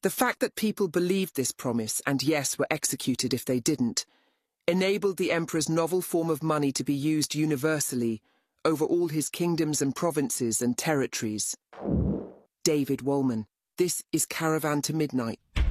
The fact that people believed this promise, and yes, were executed if they didn't, enabled the emperor's novel form of money to be used universally over all his kingdoms and provinces and territories. David Wolman. This is Caravan to Midnight.